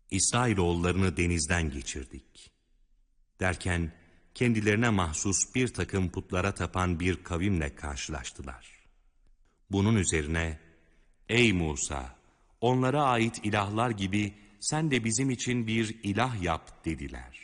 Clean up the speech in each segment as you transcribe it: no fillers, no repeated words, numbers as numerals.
İsrailoğullarını denizden geçirdik. Derken kendilerine mahsus bir takım putlara tapan bir kavimle karşılaştılar. Bunun üzerine, ''Ey Musa, onlara ait ilahlar gibi sen de bizim için bir ilah yap.'' dediler.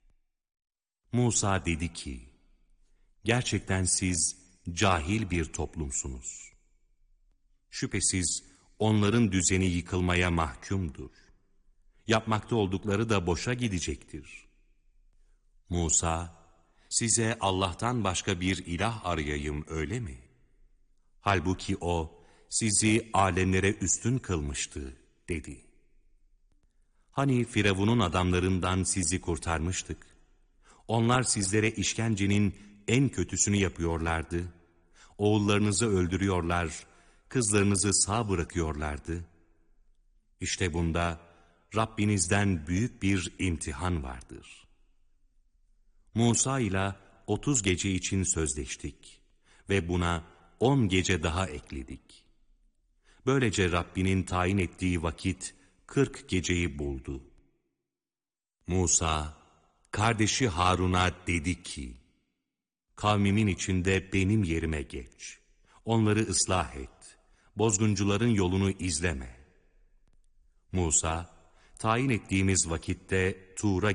Musa dedi ki, ''Gerçekten siz cahil bir toplumsunuz. Şüphesiz onların düzeni yıkılmaya mahkumdur. Yapmakta oldukları da boşa gidecektir.'' Musa, ''Size Allah'tan başka bir ilah arayayım öyle mi? Halbuki o sizi alemlere üstün kılmıştı.'' dedi. ''Hani Firavun'un adamlarından sizi kurtarmıştık. Onlar sizlere işkencenin en kötüsünü yapıyorlardı. Oğullarınızı öldürüyorlar, kızlarınızı sağ bırakıyorlardı. İşte bunda Rabbinizden büyük bir imtihan vardır.'' Musa ile 30 gece için sözleştik ve buna 10 gece daha ekledik. Böylece Rabbinin tayin ettiği vakit 40 geceyi buldu. Musa, kardeşi Harun'a dedi ki, ''Kavmimin içinde benim yerime geç. Onları ıslah et. Bozguncuların yolunu izleme.'' Musa, tayin ettiğimiz vakitte Tur'a